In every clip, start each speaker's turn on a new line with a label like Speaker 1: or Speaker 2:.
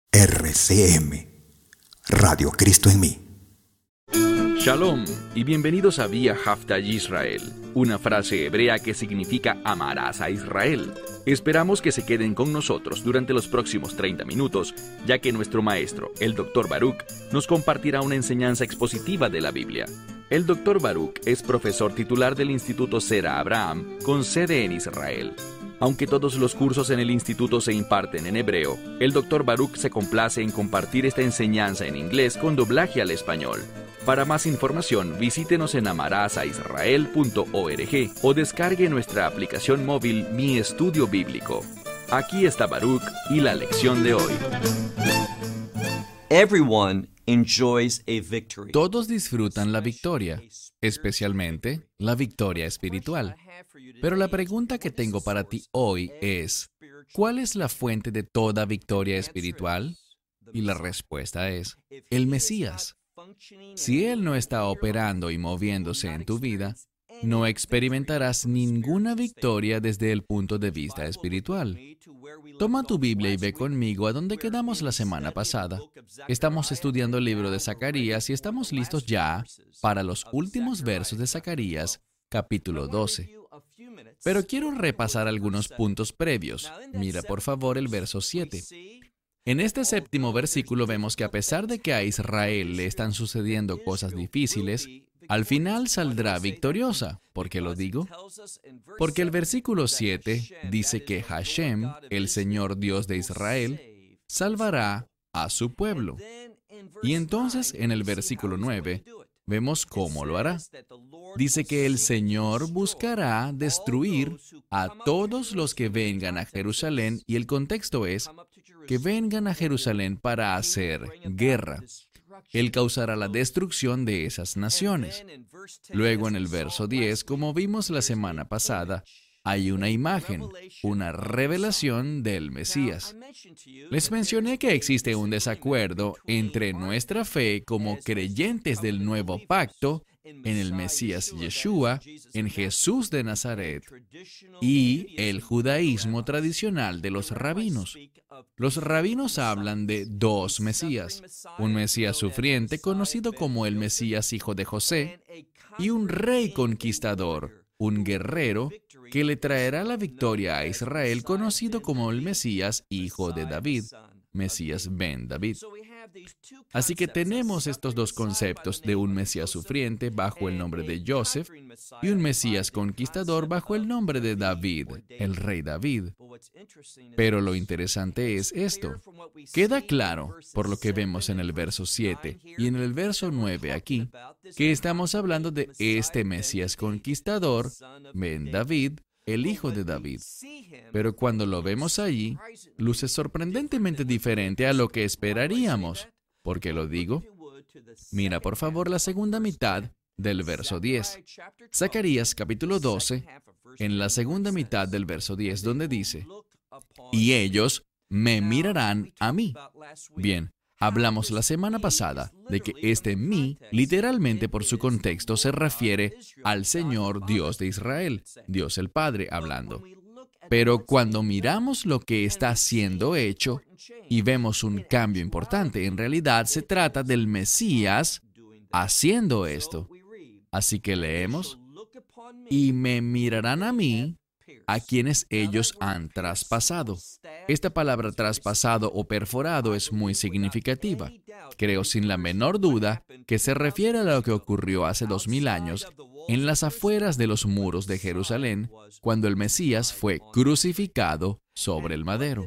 Speaker 1: RCM, Radio Cristo en mí.
Speaker 2: Shalom y bienvenidos a Vía Haftaj Israel, una frase hebrea que significa amarás a Israel. Esperamos que se queden con nosotros durante los próximos 30 minutos, ya que nuestro maestro, el Dr. Baruch, nos compartirá una enseñanza expositiva de la Biblia. El Dr. Baruch es profesor titular del Instituto Zera Abraham, con sede en Israel. Aunque todos los cursos en el instituto se imparten en hebreo, el Dr. Baruch se complace en compartir esta enseñanza en inglés con doblaje al español. Para más información, visítenos en amarasaisrael.org o descargue nuestra aplicación móvil Mi Estudio Bíblico. Aquí está Baruch y la lección de hoy.
Speaker 3: Everyone enjoys a victory.
Speaker 4: Todos disfrutan la victoria, especialmente la victoria espiritual. Pero la pregunta que tengo para ti hoy es, ¿cuál es la fuente de toda victoria espiritual? Y la respuesta es, el Mesías. Si Él no está operando y moviéndose en tu vida, no experimentarás ninguna victoria desde el punto de vista espiritual. Toma tu Biblia y ve conmigo a donde quedamos la semana pasada. Estamos estudiando el libro de Zacarías y estamos listos ya para los últimos versos de Zacarías, capítulo 12. Pero quiero repasar algunos puntos previos. Mira, por favor, el verso 7. En este séptimo versículo vemos que a pesar de que a Israel le están sucediendo cosas difíciles, al final saldrá victoriosa. ¿Por qué lo digo? Porque el versículo 7 dice que Hashem, el Señor Dios de Israel, salvará a su pueblo. Y entonces, en el versículo 9, vemos cómo lo hará. Dice que el Señor buscará destruir a todos los que vengan a Jerusalén, y el contexto es que vengan a Jerusalén para hacer guerra. Él causará la destrucción de esas naciones. Luego en el verso 10, como vimos la semana pasada, hay una imagen, una revelación del Mesías. Les mencioné que existe un desacuerdo entre nuestra fe como creyentes del nuevo pacto en el Mesías Yeshua, en Jesús de Nazaret, y el judaísmo tradicional de los rabinos. Los rabinos hablan de dos Mesías, un Mesías sufriente conocido como el Mesías hijo de José, y un rey conquistador, un guerrero que le traerá la victoria a Israel conocido como el Mesías hijo de David, Mesías ben David. Así que tenemos estos dos conceptos de un Mesías sufriente bajo el nombre de Joseph y un Mesías conquistador bajo el nombre de David, el rey David. Pero lo interesante es esto. Queda claro, por lo que vemos en el verso 7 y en el verso 9 aquí, que estamos hablando de este Mesías conquistador, ben David, el hijo de David. Pero cuando lo vemos allí, luce sorprendentemente diferente a lo que esperaríamos. ¿Por qué lo digo? Mira, por favor, la segunda mitad del verso 10. Zacarías, capítulo 12, en la segunda mitad del verso 10, donde dice, «Y ellos me mirarán a mí». Bien, hablamos la semana pasada de que este mí, literalmente por su contexto, se refiere al Señor Dios de Israel, Dios el Padre hablando. Pero cuando miramos lo que está siendo hecho y vemos un cambio importante, en realidad se trata del Mesías haciendo esto. Así que leemos, «Y me mirarán a mí, a quienes ellos han traspasado». Esta palabra traspasado o perforado es muy significativa. Creo sin la menor duda que se refiere a lo que ocurrió hace 2000 años en las afueras de los muros de Jerusalén, cuando el Mesías fue crucificado sobre el madero.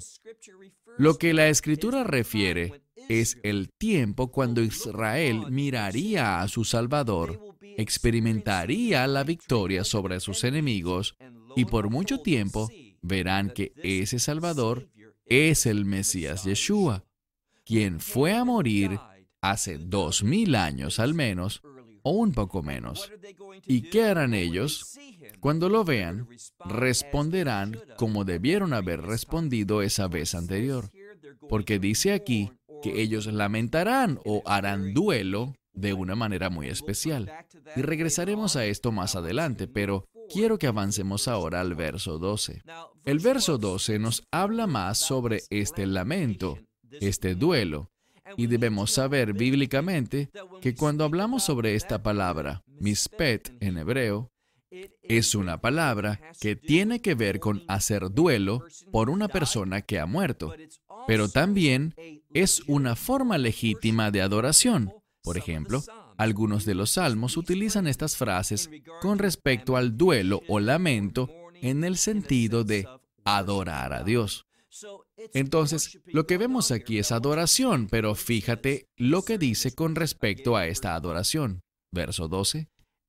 Speaker 4: Lo que la Escritura refiere es el tiempo cuando Israel miraría a su Salvador, experimentaría la victoria sobre sus enemigos, y por mucho tiempo verán que ese Salvador es el Mesías Yeshua, quien fue a morir hace 2000 años al menos, o un poco menos. ¿Y qué harán ellos? Cuando lo vean, responderán como debieron haber respondido esa vez anterior. Porque dice aquí que ellos lamentarán o harán duelo de una manera muy especial. Y regresaremos a esto más adelante, pero quiero que avancemos ahora al verso 12. El verso 12 nos habla más sobre este lamento. este duelo. Y debemos saber bíblicamente que cuando hablamos sobre esta palabra, mispet en hebreo, es una palabra que tiene que ver con hacer duelo por una persona que ha muerto, pero también es una forma legítima de adoración. Por ejemplo, algunos de los salmos utilizan estas frases con respecto al duelo o lamento en el sentido de adorar a Dios. Entonces, lo que vemos aquí es adoración, pero fíjate lo que dice con respecto a esta adoración. Verso 12.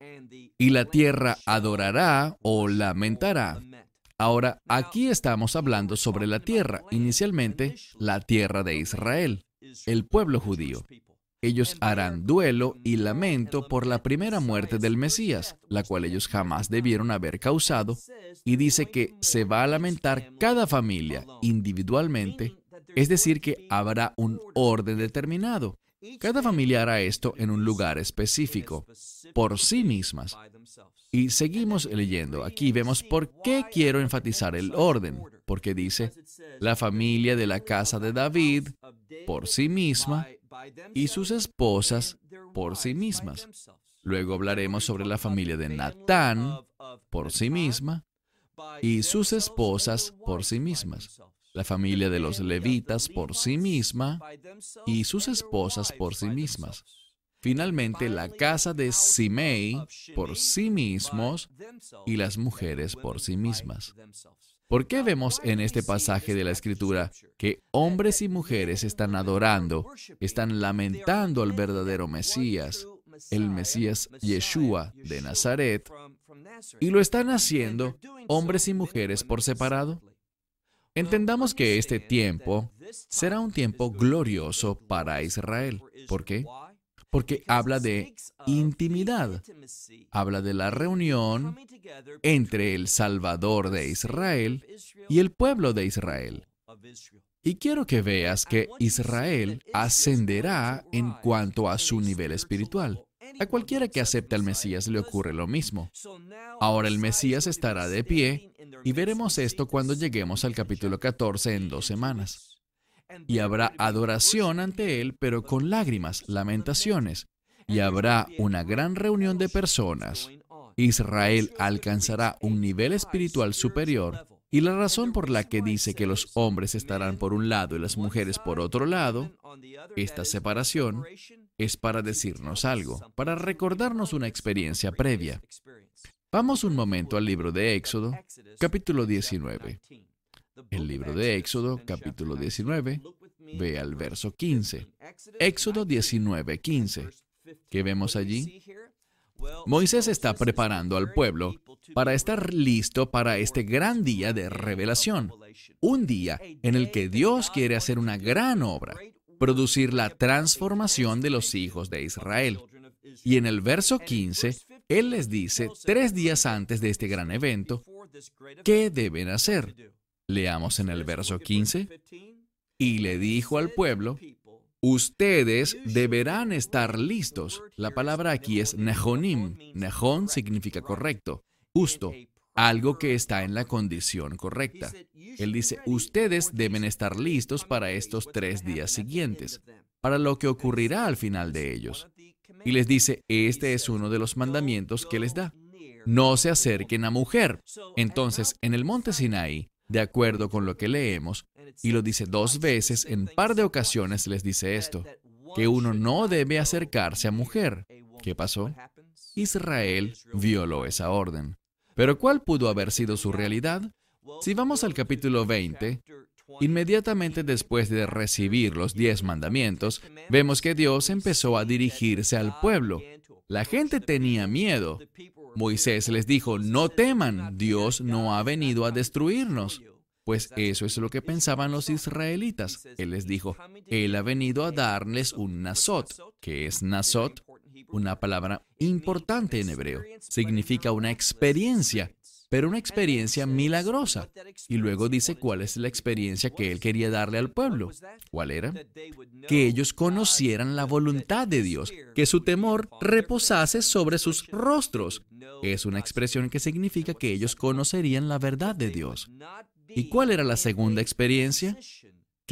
Speaker 4: Y la tierra adorará o lamentará. Ahora, aquí estamos hablando sobre la tierra, inicialmente la tierra de Israel, el pueblo judío. Ellos harán duelo y lamento por la primera muerte del Mesías, la cual ellos jamás debieron haber causado, y dice que se va a lamentar cada familia individualmente, es decir, que habrá un orden determinado. Cada familia hará esto en un lugar específico, por sí mismas. Y seguimos leyendo. Aquí vemos por qué quiero enfatizar el orden, porque dice, la familia de la casa de David, por sí misma, y sus esposas por sí mismas. Luego hablaremos sobre la familia de Natán por sí misma y sus esposas por sí mismas. La familia de los levitas por sí misma y sus esposas por sí mismas. Finalmente, la casa de Simei por sí mismos y las mujeres por sí mismas. ¿Por qué vemos en este pasaje de la Escritura que hombres y mujeres están adorando, están lamentando al verdadero Mesías, el Mesías Yeshua de Nazaret, y lo están haciendo hombres y mujeres por separado? Entendamos que este tiempo será un tiempo glorioso para Israel. ¿Por qué? Porque habla de intimidad, habla de la reunión entre el Salvador de Israel y el pueblo de Israel. Y quiero que veas que Israel ascenderá en cuanto a su nivel espiritual. A cualquiera que acepte al Mesías le ocurre lo mismo. Ahora el Mesías estará de pie y veremos esto cuando lleguemos al capítulo 14 en 2 semanas. Y habrá adoración ante Él, pero con lágrimas, lamentaciones. Y habrá una gran reunión de personas. Israel alcanzará un nivel espiritual superior. Y la razón por la que dice que los hombres estarán por un lado y las mujeres por otro lado, esta separación, es para decirnos algo, para recordarnos una experiencia previa. Vamos un momento al libro de Éxodo, capítulo 19. El libro de Éxodo, capítulo 19, ve al verso 15. Éxodo 19, 15. ¿Qué vemos allí? Moisés está preparando al pueblo para estar listo para este gran día de revelación. Un día en el que Dios quiere hacer una gran obra, producir la transformación de los hijos de Israel. Y en el verso 15, Él les dice, 3 días antes de este gran evento, ¿qué deben hacer? Leamos en el verso 15. Y le dijo al pueblo, ustedes deberán estar listos. La palabra aquí es nehonim. Nehon significa correcto, justo, algo que está en la condición correcta. Él dice, ustedes deben estar listos para estos 3 días siguientes, para lo que ocurrirá al final de ellos. Y les dice, este es uno de los mandamientos que les da. No se acerquen a mujer. Entonces, en el monte Sinaí, de acuerdo con lo que leemos, y lo dice 2 veces, en par de ocasiones les dice esto, que uno no debe acercarse a mujer. ¿Qué pasó? Israel violó esa orden. ¿Pero cuál pudo haber sido su realidad? Si vamos al capítulo 20, inmediatamente después de recibir los 10 mandamientos, vemos que Dios empezó a dirigirse al pueblo. La gente tenía miedo. Moisés les dijo, no teman, Dios no ha venido a destruirnos. Pues eso es lo que pensaban los israelitas. Él les dijo, Él ha venido a darles un nasot. ¿Qué es nasot? Una palabra importante en hebreo. Significa una experiencia, pero una experiencia milagrosa. Y luego dice cuál es la experiencia que Él quería darle al pueblo. ¿Cuál era? Que ellos conocieran la voluntad de Dios, que su temor reposase sobre sus rostros. Es una expresión que significa que ellos conocerían la verdad de Dios. ¿Y cuál era la segunda experiencia?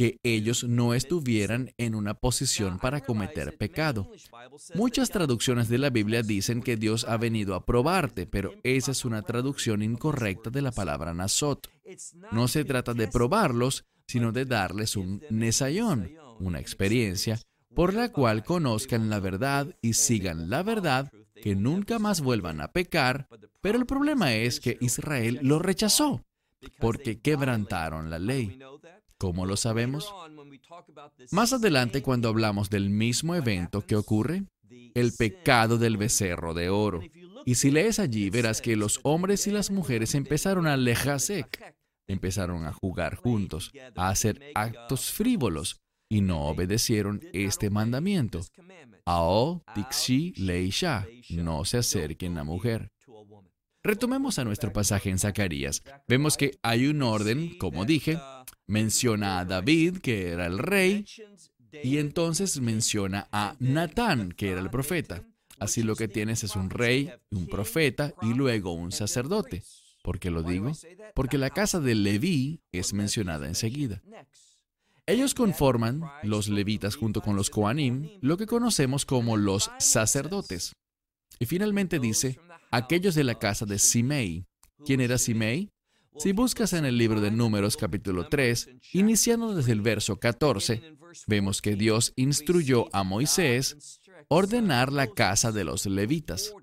Speaker 4: que ellos no estuvieran en una posición para cometer pecado. Muchas traducciones de la Biblia dicen que Dios ha venido a probarte, pero esa es una traducción incorrecta de la palabra nasot. No se trata de probarlos, sino de darles un nesayón, una experiencia por la cual conozcan la verdad y sigan la verdad, que nunca más vuelvan a pecar, pero el problema es que Israel lo rechazó, porque quebrantaron la ley. ¿Cómo lo sabemos? Más adelante, cuando hablamos del mismo evento que ocurre, el pecado del becerro de oro. Y si lees allí, verás que los hombres y las mujeres empezaron a lejasek, empezaron a jugar juntos, a hacer actos frívolos, y no obedecieron este mandamiento. Ao tixi leisha, no se acerquen a mujer. Retomemos a nuestro pasaje en Zacarías. Vemos que hay un orden, como dije, menciona a David, que era el rey, y entonces menciona a Natán, que era el profeta. Así lo que tienes es un rey, un profeta y luego un sacerdote. ¿Por qué lo digo? Porque la casa de Leví es mencionada enseguida. Ellos conforman, los levitas junto con los Kohanim, lo que conocemos como los sacerdotes. Y finalmente dice, aquellos de la casa de Simei. ¿Quién era Simei? Si buscas en el libro de Números capítulo 3, iniciando desde el verso 14, vemos que Dios instruyó a Moisés ordenar la casa de los levitas.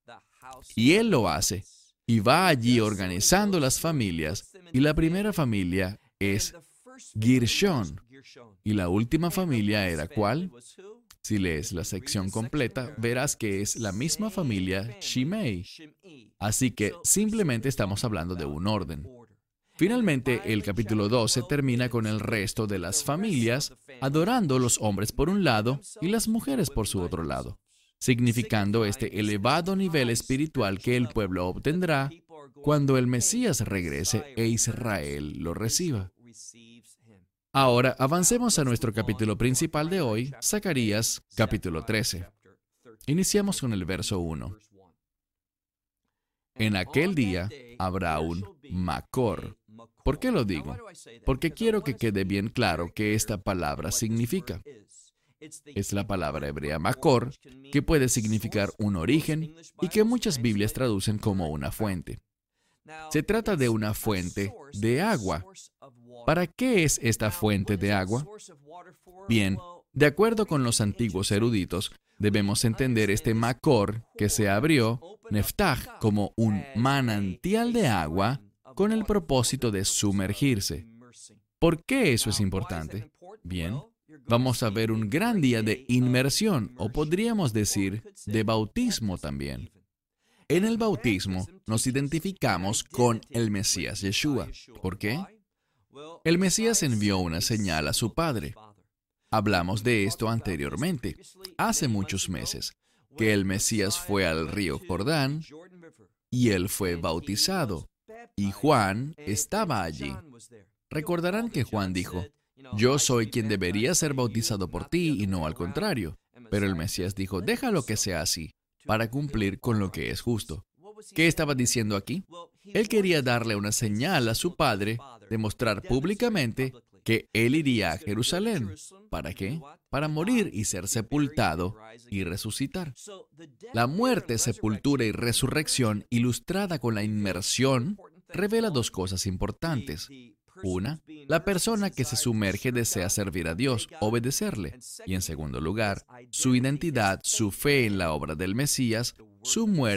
Speaker 4: Y él lo hace, y va allí organizando las familias, y la primera familia es Girshón. Y la última familia era ¿cuál? Si lees la sección completa, verás que es la misma familia Shimei. Así que simplemente estamos hablando de un orden. Finalmente, el capítulo 12 termina con el resto de las familias, adorando los hombres por un lado y las mujeres por su otro lado, significando este elevado nivel espiritual que el pueblo obtendrá cuando el Mesías regrese e Israel lo reciba. Ahora, avancemos a nuestro capítulo principal de hoy, Zacarías, capítulo 13. Iniciamos con el verso 1. En aquel día habrá un Macor. ¿Por qué lo digo? Porque quiero que quede bien claro qué esta palabra significa. Es la palabra hebrea Macor, que puede significar un origen y que muchas Biblias traducen como una fuente. Se trata de una fuente de agua. ¿Para qué es esta fuente de agua? Bien, de acuerdo con los antiguos eruditos, debemos entender este Macor que se abrió, Neftach, como un manantial de agua con el propósito de sumergirse. ¿Por qué eso es importante? Bien, vamos a ver un gran día de inmersión, o podríamos decir, de bautismo también. En el bautismo nos identificamos con el Mesías Yeshua. ¿Por qué? El Mesías envió una señal a su Padre. Hablamos de esto anteriormente, hace muchos meses, que el Mesías fue al río Jordán y él fue bautizado, y Juan estaba allí. Recordarán que Juan dijo, yo soy quien debería ser bautizado por ti y no al contrario. Pero el Mesías dijo, déjalo que sea así, para cumplir con lo que es justo. ¿Qué estaba diciendo aquí? Él quería darle una señal a su Padre, demostrar públicamente que él iría a Jerusalén. ¿Para qué? Para morir y ser sepultado y resucitar. La muerte, sepultura y resurrección, ilustrada con la inmersión, revela dos cosas importantes. Una, la persona que se sumerge desea servir a Dios, obedecerle. Y en segundo lugar, su identidad, su fe en la obra del Mesías, su muerte